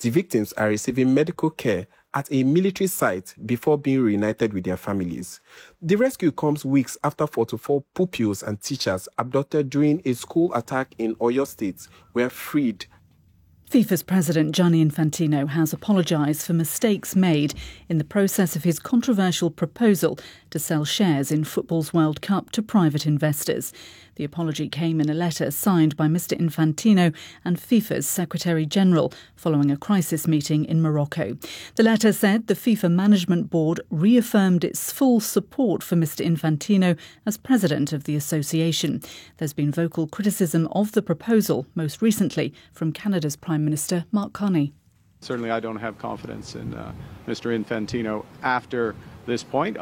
The victims are receiving medical care at a military site before being reunited with their families. The rescue comes weeks after 44 pupils and teachers abducted during a school attack in Oyo State were freed. FIFA's president Gianni Infantino has apologised for mistakes made in the process of his controversial proposal to sell shares in football's World Cup to private investors. The apology came in a letter signed by Mr Infantino and FIFA's Secretary-General following a crisis meeting in Morocco. The letter said the FIFA Management Board reaffirmed its full support for Mr Infantino as president of the association. There's been vocal criticism of the proposal, most recently from Canada's Prime Minister Mark Carney. Certainly I don't have confidence in Mr Infantino after this point.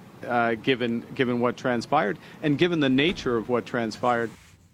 Given what transpired and given the nature of what transpired.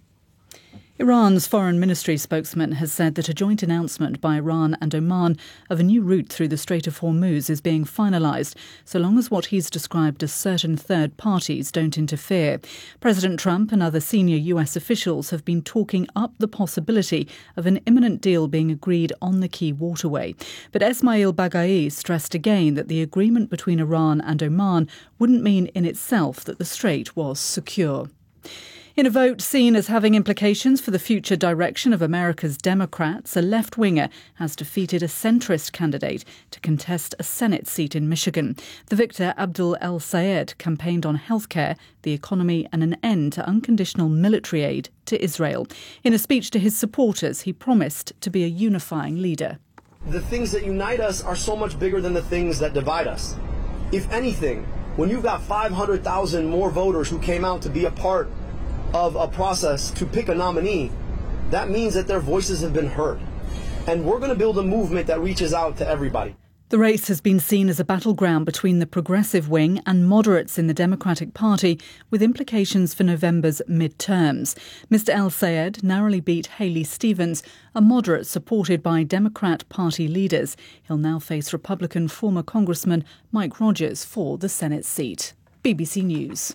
Iran's foreign ministry spokesman has said that a joint announcement by Iran and Oman of a new route through the Strait of Hormuz is being finalised, so long as what he's described as certain third parties don't interfere. President Trump and other senior US officials have been talking up the possibility of an imminent deal being agreed on the key waterway. But Esmail Baghai stressed again that the agreement between Iran and Oman wouldn't mean in itself that the strait was secure. In a vote seen as having implications for the future direction of America's Democrats, a left-winger has defeated a centrist candidate to contest a Senate seat in Michigan. The victor, Abdul El-Sayed, campaigned on healthcare, the economy and an end to unconditional military aid to Israel. In a speech to his supporters, he promised to be a unifying leader. The things that unite us are so much bigger than the things that divide us. If anything, when you've got 500,000 more voters who came out to be a part of a process to pick a nominee, that means that their voices have been heard. And we're going to build a movement that reaches out to everybody. The race has been seen as a battleground between the progressive wing and moderates in the Democratic Party, with implications for November's midterms. Mr El-Sayed narrowly beat Haley Stevens, a moderate supported by Democrat Party leaders. He'll now face Republican former Congressman Mike Rogers for the Senate seat. BBC News.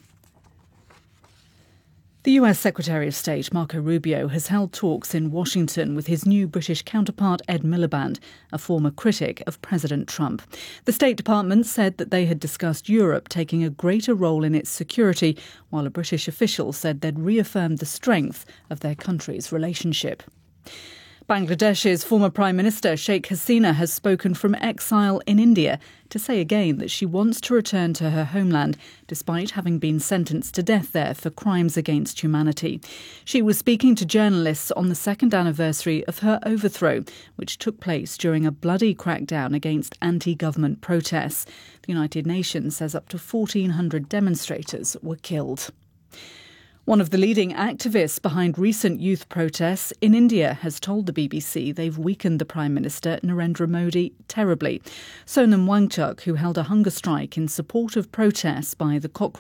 The US Secretary of State Marco Rubio has held talks in Washington with his new British counterpart Ed Miliband, a former critic of President Trump. The State Department said that they had discussed Europe taking a greater role in its security, while a British official said they'd reaffirmed the strength of their country's relationship. Bangladesh's former Prime Minister Sheikh Hasina has spoken from exile in India to say again that she wants to return to her homeland despite having been sentenced to death there for crimes against humanity. She was speaking to journalists on the second anniversary of her overthrow, which took place during a bloody crackdown against anti-government protests. The United Nations says up to 1,400 demonstrators were killed. One of the leading activists behind recent youth protests in India has told the BBC they've weakened the Prime Minister Narendra Modi terribly. Sonam Wangchuk, who held a hunger strike in support of protests by the cockroach